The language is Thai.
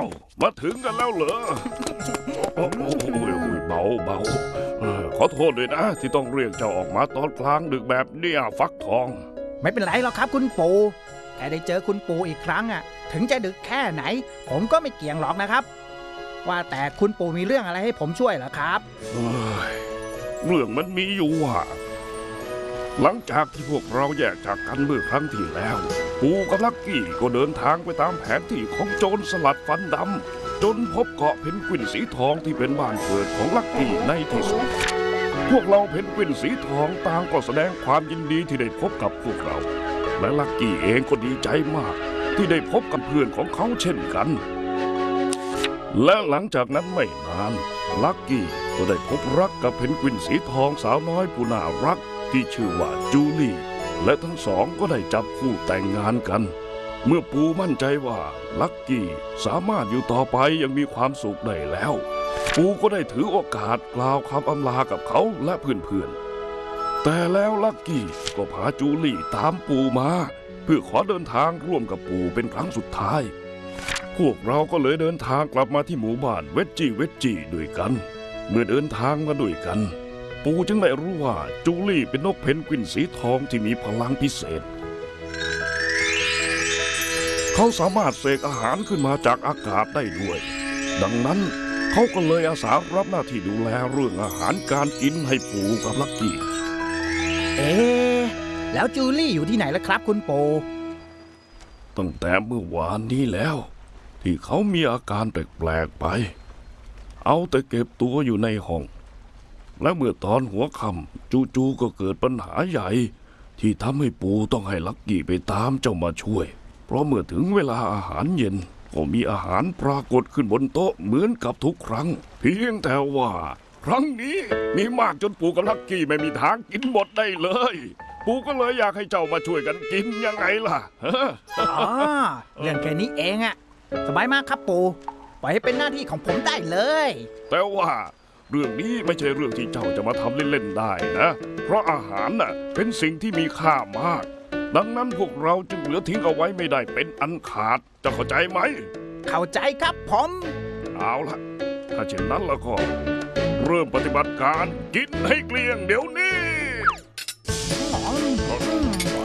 มาถึงกันแล้วเหรอโอ้ยเบาขอโทษด้วยนะที่ต้องเรียกเจ้าออกมาตอนกลางดึกแบบเนี้ยฟักทองไม่เป็นไรหรอกครับคุณปู่แค่ได้เจอคุณปู่อีกครั้งอ่ะถึงจะดึกแค่ไหนผมก็ไม่เกี่ยงหรอกนะครับว่าแต่คุณปู่มีเรื่องอะไรให้ผมช่วยเหรอครับเรื่องมันมีอยู่ว่าหลังจากที่พวกเราแยกจากกันเมื่อครั้งที่แล้วปู่กับลักกี้ก็เดินทางไปตามแผนที่ของโจรสลัดฟันดำจนพบเกาะเพนกวินสีทองที่เป็นบ้านเกิดของลักกี้ในที่สุดพวกเราเพนกวินสีทองต่างก็แสดงความยินดีที่ได้พบกับพวกเราและลักกี้เองก็ดีใจมากที่ได้พบกับเพื่อนของเขาเช่นกันและหลังจากนั้นไม่นานลักกี้ก็ได้พบรักกับเพนกวินสีทองสาวน้อยผู้น่ารักที่ชื่อว่าจูลี่และทั้งสองก็ได้จับคู่แต่งงานกันเมื่อปู่มั่นใจว่าลักกี้สามารถอยู่ต่อไปยังมีความสุขได้แล้วปู่ก็ได้ถือโอกาสกล่าวคำอำลากับเขาและเพื่อนๆแต่แล้วลักกี้ก็พาจูลี่ตามปู่มาเพื่อขอเดินทางร่วมกับปู่เป็นครั้งสุดท้ายพวกเราก็เลยเดินทางกลับมาที่หมู่บ้านเวจจี้ด้วยกันเมื่อเดินทางมาด้วยกันปู่จึงได้รู้ว่าจูลี่เป็นนกเพนกวินสีทองที่มีพลังพิเศษเขาสามารถเสกอาหารขึ้นมาจากอากาศได้ด้วยดังนั้นเขาก็เลยอาสารับหน้าที่ดูแลเรื่องอาหารการกินให้ปู่กับลักกี้แล้วจูลี่อยู่ที่ไหนล่ะครับคุณปู่ตั้งแต่เมื่อวานนี้แล้วที่เขามีอาการแปลกๆไปเอาแต่เก็บตัวอยู่ในห้องและเมื่อตอนหัวค่ำจู่ๆก็เกิดปัญหาใหญ่ที่ทำให้ปู่ต้องให้ลักกี้ไปตามเจ้ามาช่วยเพราะเมื่อถึงเวลาอาหารเย็นก็มีอาหารปรากฏขึ้นบนโต๊ะเหมือนกับทุกครั้งเพียงแต่ว่าครั้งนี้มีมากจนปู่กับลักกี้ไม่มีทางกินหมดได้เลยปู่ก็เลยอยากให้เจ้ามาช่วยกันกินยังไงล่ะเรื่องแค่นี้เองอะสบายมากครับปู่ปล่อยให้เป็นหน้าที่ของผมได้เลยแต่ว่าเรื่องนี้ไม่ใช่เรื่องที่เจ้าจะมาทำเล่นๆได้นะเพราะอาหารน่ะเป็นสิ่งที่มีค่ามากดังนั้นพวกเราจึงเหลือทิ้งเอาไว้ไม่ได้เป็นอันขาดจะเข้าใจไหมเข้าใจครับผมเอาล่ะถ้าเช่นนั้นแล้วก็เริ่มปฏิบัติการกินให้เกลี้ยงเดี๋ยวนี้